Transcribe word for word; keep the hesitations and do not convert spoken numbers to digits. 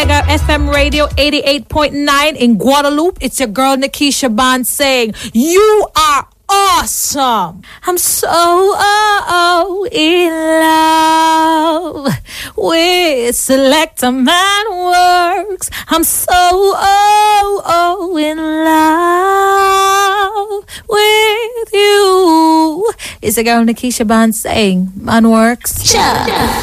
Mega F M Radio eighty-eight point nine in Guadeloupe. It's your girl Nikisha Bond saying, you are awesome. I'm so oh, in love with Selector Man Works. I'm so oh, oh, in love with you. It's your girl Nikisha Bond saying, Man Works. Yeah.